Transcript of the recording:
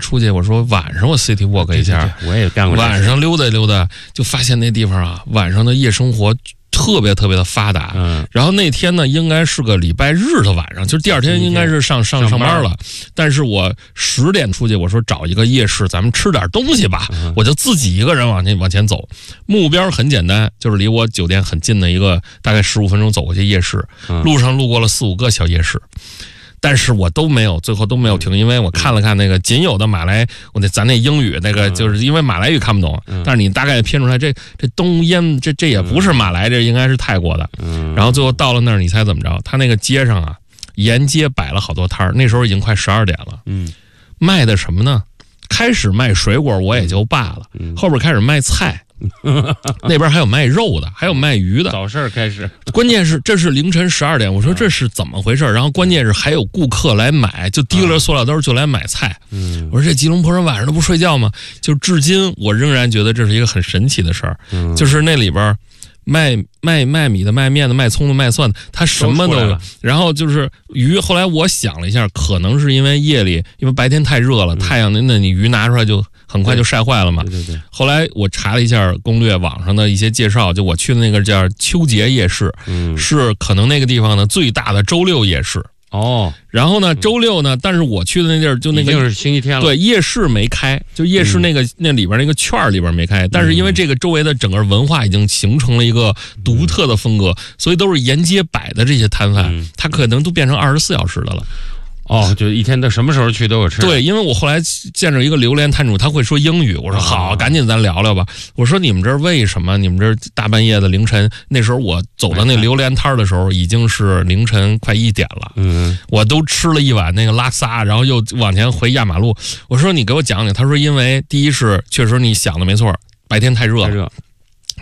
出去，我说晚上我 city walk 一下， 对，我也干过。 晚上溜达溜达，就发现那地方啊，晚上的夜生活特别特别的发达。然后那天呢，应该是个礼拜日的晚上，就是第二天应该是上班了。但是我10点出去，我说找一个夜市，咱们吃点东西吧。我就自己一个人往前走，目标很简单，就是离我酒店很近的一个大概15分钟走过去夜市。路上路过了4、5个小夜市。但是我最后都没有停，因为我看了看那个仅有的马来，咱那英语那个，就是因为马来语看不懂，但是你大概偏出来，这东烟这也不是马来，这应该是泰国的。然后最后到了那儿，你猜怎么着？他那个街上啊，沿街摆了好多摊儿，那时候已经快12点了。卖的什么呢？开始卖水果我也就罢了，后边开始卖菜。那边还有卖肉的，还有卖鱼的， 早市开始。 关键是这是凌晨12点，我说这是怎么回事？然后关键是还有顾客来买，就提了塑料兜就来买菜。我说这吉隆坡人晚上都不睡觉吗？就至今我仍然觉得这是一个很神奇的事儿。就是那里边卖米的、卖面的、卖葱的、卖蒜的，他什么都有。然后就是鱼，后来我想了一下，可能是因为夜里，因为白天太热了，太阳那你鱼拿出来就很快就晒坏了嘛。 对。 后来我查了一下攻略，网上的一些介绍，就我去的那个叫秋节夜市，是可能那个地方呢最大的周六夜市。然后呢，周六呢，但是我去的那地儿就那个就是星期天了。 对，夜市没开，就夜市那里边那个圈里边没开，但是因为这个周围的整个文化已经形成了一个独特的风格，所以都是沿街摆的这些摊贩，它可能都变成24小时的了。 就一天的什么时候去都有吃。 对，因为我后来见着一个榴莲摊主，他会说英语，我说好，赶紧咱聊聊吧。我说你们这儿为什么？你们这儿大半夜的凌晨，那时候我走到那榴莲摊的时候，已经是凌晨快1点了。我都吃了一碗那个拉萨，然后又往前回压马路。我说你给我讲讲，他说因为第一是确实你想的没错，白天太热了。